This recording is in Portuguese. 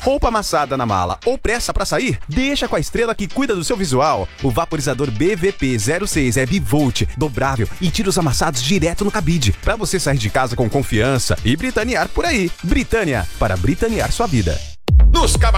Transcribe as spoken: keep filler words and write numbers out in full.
Roupa amassada na mala ou pressa pra sair? Deixa com a Estrela que cuida do seu visual. O vaporizador B V P zero seis é bivolt, dobrável e tira os amassados direto no cabide, pra você sair de casa com confiança e britanear por aí. Britânia, para britanear sua vida. Nos